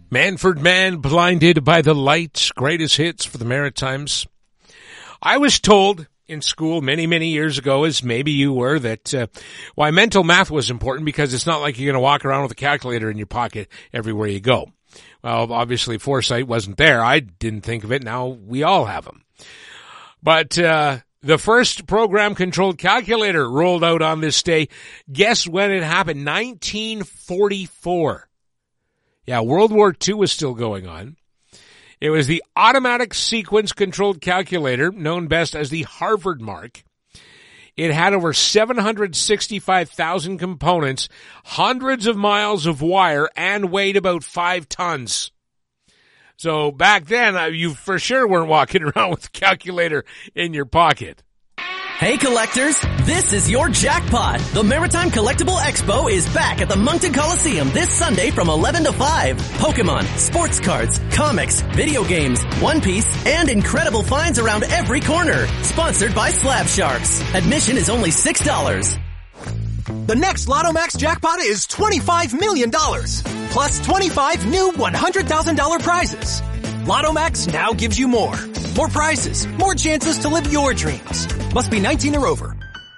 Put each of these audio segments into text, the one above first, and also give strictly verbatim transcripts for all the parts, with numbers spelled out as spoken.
Manford Man, Blinded by the Light, greatest hits for the Maritimes. I was told in school many, many years ago, as maybe you were, that uh, why mental math was important because it's not like you're going to walk around with a calculator in your pocket everywhere you go. Well, obviously foresight wasn't there. I didn't think of it. Now we all have them. But uh the first program-controlled calculator rolled out on this day. Guess when it happened? nineteen forty-four. Yeah, World War Two was still going on. It was the automatic sequence-controlled calculator, known best as the Harvard Mark. It had over seven hundred sixty-five thousand components, hundreds of miles of wire, and weighed about five tons. So back then, uh, you for sure weren't walking around with a calculator in your pocket. Hey collectors, this is your jackpot. The Maritime Collectible Expo is back at the Moncton Coliseum this Sunday from eleven to five. Pokemon, sports cards, comics, video games, One Piece, and incredible finds around every corner. Sponsored by Slab Sharks. Admission is only six dollars. The next Lotto Max jackpot is twenty-five million dollars, plus twenty-five new one hundred thousand dollars prizes. Lotto Max now gives you more. More prizes, more chances to live your dreams. Must be nineteen or over.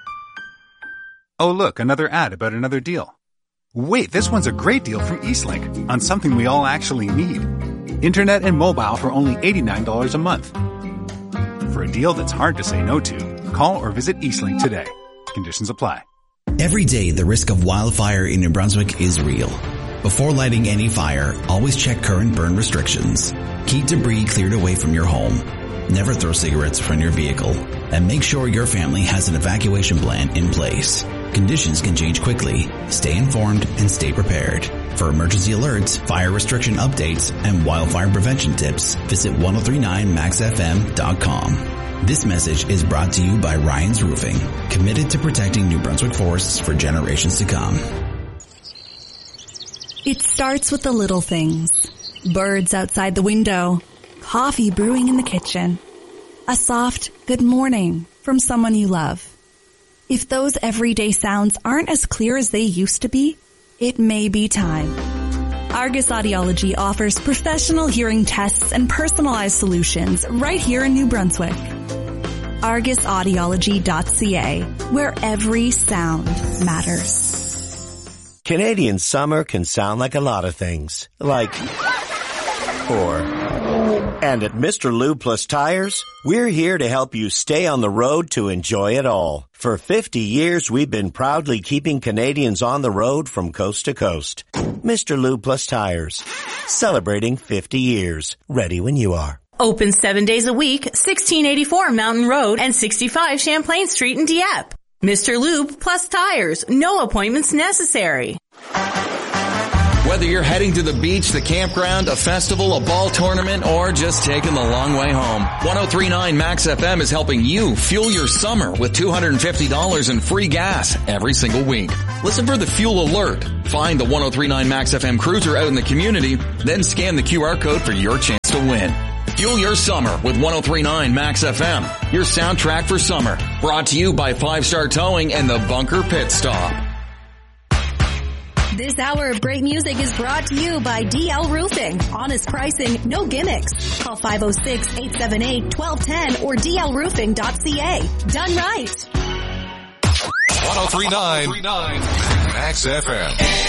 Oh look, another ad about another deal. Wait, this one's a great deal from Eastlink on something we all actually need. Internet and mobile for only eighty-nine dollars a month. For a deal that's hard to say no to, call or visit Eastlink today. Conditions apply. Every day, the risk of wildfire in New Brunswick is real. Before lighting any fire, always check current burn restrictions. Keep debris cleared away from your home. Never throw cigarettes from your vehicle. And make sure your family has an evacuation plan in place. Conditions can change quickly. Stay informed and stay prepared. For emergency alerts, fire restriction updates, and wildfire prevention tips, visit ten thirty-nine max f m dot com. This message is brought to you by Ryan's Roofing, committed to protecting New Brunswick forests for generations to come. It starts with the little things. Birds outside the window, coffee brewing in the kitchen, a soft good morning from someone you love. If those everyday sounds aren't as clear as they used to be, it may be time. Argus Audiology offers professional hearing tests and personalized solutions right here in New Brunswick. argus audiology dot c a, where every sound matters. Canadian summer can sound like a lot of things. Like, or, and at Mister Lube Plus Tires, we're here to help you stay on the road to enjoy it all. For fifty years, we've been proudly keeping Canadians on the road from coast to coast. Mister Lube Plus Tires, celebrating fifty years. Ready when you are. Open seven days a week, sixteen eighty-four Mountain Road and sixty-five Champlain Street in Dieppe. Mister Lube Plus Tires, no appointments necessary. Whether you're heading to the beach, the campground, a festival, a ball tournament, or just taking the long way home, ten thirty-nine Max F M is helping you fuel your summer with two hundred fifty dollars in free gas every single week. Listen for the fuel alert. Find the ten thirty-nine Max F M cruiser out in the community, then scan the Q R code for your chance to win. Fuel your summer with ten thirty-nine Max F M, your soundtrack for summer. Brought to you by Five Star Towing and the Bunker Pit Stop. This hour of great music is brought to you by D L Roofing. Honest pricing, no gimmicks. Call five oh six, eight seven eight, one two one oh or d l roofing dot c a. Done right. ten thirty-nine Max F M.